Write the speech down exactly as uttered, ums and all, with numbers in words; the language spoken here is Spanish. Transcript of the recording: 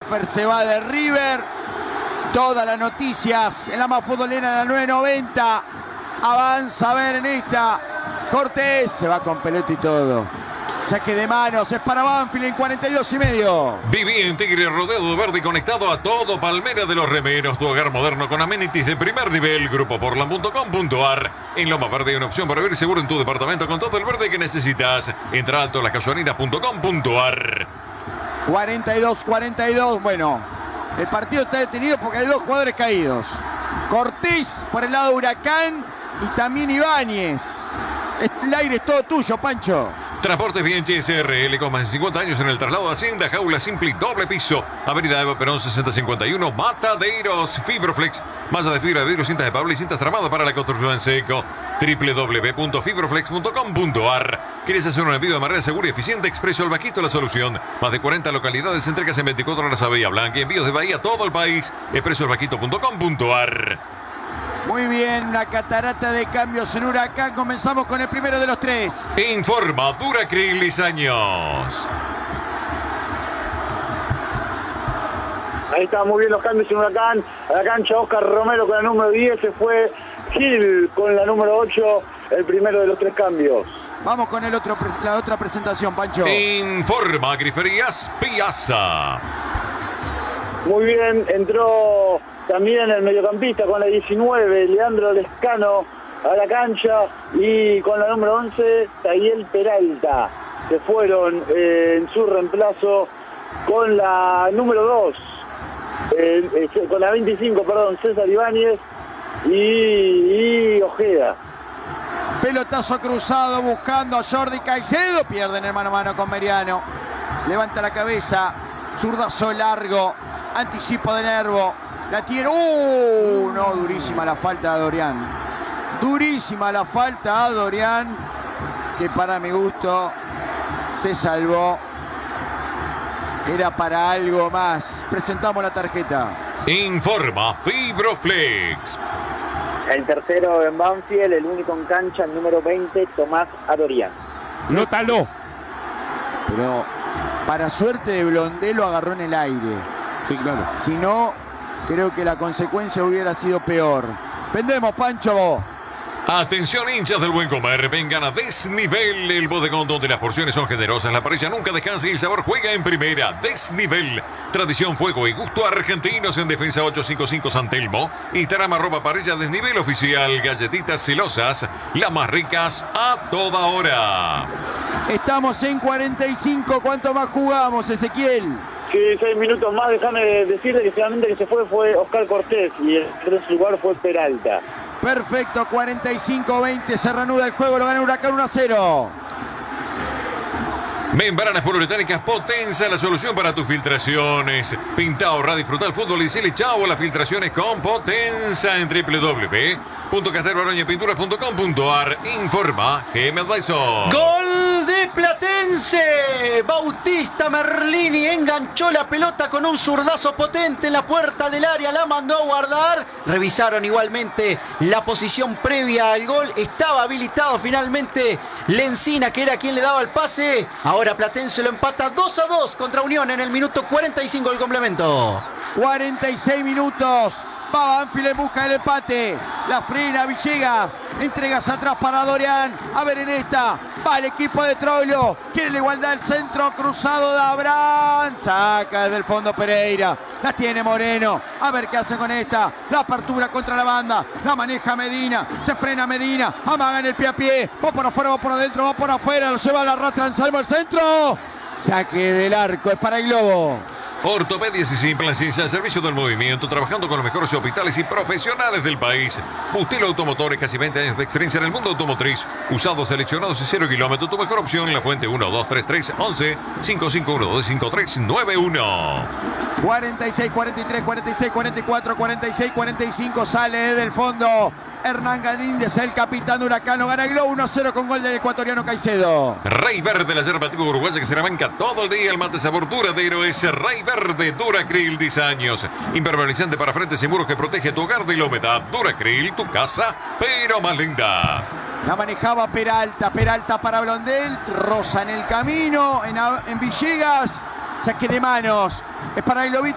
Banfield se va de River. Todas las noticias en la más futbolera, en la nueve noventa. Avanza a ver en esta. Cortés se va con pelota y todo. Saque de manos, es para Banfield en cuarenta y dos y medio. Viví en Tigre, rodeado de verde y conectado a todo Palmera de los Remeros. Tu hogar moderno con amenities de primer nivel. Grupo Portland punto com punto ar. En Loma Verde hay una opción para vivir seguro en tu departamento con todo el verde que necesitas. Entra a alto las gasolininas punto com punto ar. cuarenta y dos cuarenta y dos. Bueno, el partido está detenido porque hay dos jugadores caídos. Cortés por el lado de Huracán y también Ibáñez. El aire es todo tuyo, Pancho. Transportes Bianchi S R L con más de cincuenta años en el traslado de Hacienda, jaula simple y doble piso. Avenida Eva Perón sesenta cincuenta y uno, Mataderos. Fibroflex, masa de fibra de vidrio, cintas de pablo y cintas tramadas para la construcción en seco. doble u doble u doble u punto fibroflex punto com punto ar. ¿Quieres hacer un envío de manera segura y eficiente? Expreso El Vaquito, la solución. Más de cuarenta localidades, entregas en veinticuatro horas a Bahía Blanca y envíos de Bahía a todo el país. expreso el vaquito punto com punto ar. Muy bien, una catarata de cambios en Huracán. Comenzamos con el primero de los tres. Informa Duracril Lizaños. Ahí está, muy bien los cambios en Huracán. A la cancha Oscar Romero con la número diez. Se fue Gil con la número ocho. El primero de los tres cambios. Vamos con el otro, la otra presentación, Pancho. Informa Griferías Piazza. Muy bien, entró también el mediocampista con la diecinueve, Leandro Lescano, a la cancha, y con la número once, Tayel Peralta. Se fueron eh, en su reemplazo con la número dos, eh, eh, con la veinticinco, perdón, César Ibáñez y, y Ojeda. Pelotazo cruzado buscando a Jordi Caicedo. Pierden el mano a mano con Meriano. Levanta la cabeza. Zurdazo largo. Anticipo de Nervo. La tiene. ¡Uh! No, durísima la falta a Dorian. Durísima la falta a Dorian. Que para mi gusto se salvó. Era para algo más. Presentamos la tarjeta. Informa Fibroflex. El tercero en Banfield, el único en cancha, el número veinte, Tomás Adorián. Lo taló. Pero para suerte de Blondé lo agarró en el aire. Sí, claro. Si no, creo que la consecuencia hubiera sido peor. Vendemos, Pancho. Atención, hinchas del buen comer, vengan a Desnivel, el bodegón donde las porciones son generosas, la parrilla nunca descansa y el sabor juega en primera. Desnivel, tradición, fuego y gusto argentinos en Defensa ochocientos cincuenta y cinco San Telmo. Instagram arroba parrilla Desnivel oficial, galletitas celosas, las más ricas a toda hora. Estamos en cuarenta y cinco, ¿cuánto más jugamos, Ezequiel? Sí, seis minutos más, déjame decirte que finalmente que se fue fue Oscar Cortés y el tercer lugar fue Peralta. Perfecto, cuarenta y cinco veinte, se reanuda el juego, lo gana Huracán uno a cero. Membranas poliuretánicas Potenza, la solución para tus filtraciones. Pinta, ahorra, disfruta el fútbol y decirle chao a las filtraciones con Potenza en doble u doble u doble u punto castelbaroña pinturas punto com punto ar. Informa G M Advisor. ¡Gol de Platense! Bautista Merlini enganchó la pelota con un zurdazo potente en la puerta del área, la mandó a guardar. Revisaron igualmente la posición previa al gol. Estaba habilitado finalmente Lencina, que era quien le daba el pase. Ahora Platense lo empata dos a dos contra Unión en el minuto cuarenta y cinco del complemento. cuarenta y seis minutos. Va Banfield en busca del empate. La frena Villegas. Entregas atrás para Dorian. A ver en esta. Va el equipo de Troilo. Quiere la igualdad del centro. Cruzado de Abraham. Saca desde el fondo Pereira. La tiene Moreno. A ver qué hace con esta. La apertura contra la banda. La maneja Medina. Se frena Medina. Amaga en el pie a pie. Va por afuera, va por adentro, va por afuera. Lo lleva a la rastra en Salmo al centro. Saque del arco. Es para el Globo. Ortopedias y Simplencia al servicio del movimiento, trabajando con los mejores hospitales y profesionales del país. Bustelo Automotores, casi veinte años de experiencia en el mundo automotriz. Usados, seleccionados y cero kilómetros. Tu mejor opción en la fuente uno dos tres tres once cinco cinco uno dos cinco tres nueve uno. cuarenta y seis, cuarenta y tres, cuarenta y seis, cuarenta y cuatro, cuarenta y seis, cuarenta y cinco. Sale del fondo Hernán Galíndez, el capitán de Huracán. Gana el Globo uno a cero con gol del ecuatoriano Caicedo. Rey Verde, la yerba tipo uruguaya que se la banca todo el día. El mate sabor duradero es Rey Verde Duracril diez años. Impermeabilizante para frentes y muros que protege tu hogar de la humedad. Duracril, tu casa, pero más linda. La manejaba Peralta. Peralta para Blondel. Rosa en el camino. En, en Villegas. Saque de manos. Es para el Globito.